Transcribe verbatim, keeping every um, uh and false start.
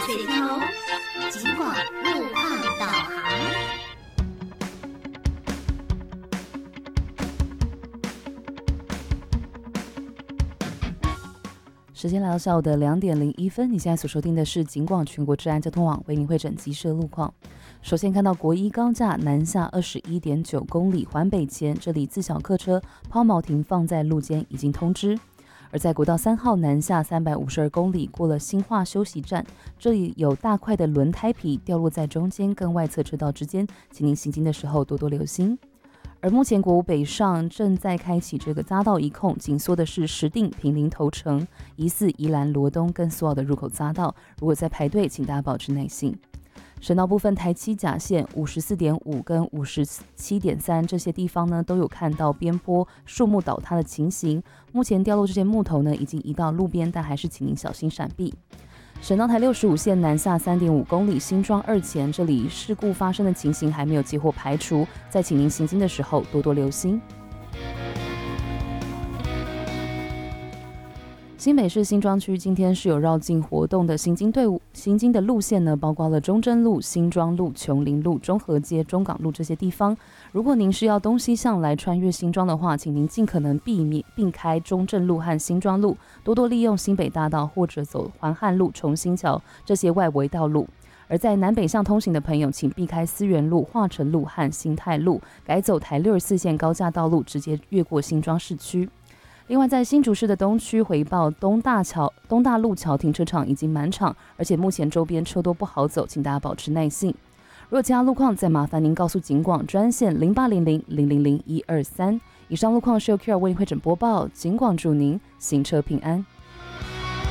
岁天龙，警广路况导航。 时间来到下午的两点零一分，你现在所收听的是警广全国治安交通网为您会诊及时的路况。首先看到国一高架南下二十一点九公里环北前，这里自小客车抛锚停放在路肩已经通知。而在国道三号南下三百五十二公里，过了新化休息站，这里有大块的轮胎皮掉落在中间跟外侧车道之间，请您行经的时候多多留心。而目前国五北上正在开启这个匝道一控，紧缩的是石碇、坪林、头城、疑似宜兰罗东跟苏澳的入口匝道，如果在排队，请大家保持耐心。省道部分，台七甲线五十四点五跟五十七点三这些地方呢，都有看到边坡树木倒塌的情形。目前掉落这些木头呢，已经移到路边，但还是请您小心闪避。省道台六十五线南下三点五公里，新庄二前这里事故发生的情形还没有接获排除，在请您行经的时候多多留心。新北市新庄区今天是有绕境活动的行经队伍，行经的路线呢，包括了中正路、新庄路、琼林路、中和街、中港路这些地方。如果您是要东西向来穿越新庄的话，请您尽可能避免并开中正路和新庄路，多多利用新北大道或者走环汉路、重新桥这些外围道路。而在南北向通行的朋友，请避开思源路、化成路和新泰路，改走台六十四线高架道路，直接越过新庄市区。另外，在新竹市的东区回报东大桥、东大路桥停车场已经满场，而且目前周边车多不好走，请大家保持耐性。如果其他路况，再麻烦您告诉警广专线零八零零零零零一二三。以上路况是由 Q R 为您会诊播报，警广祝您行车平安。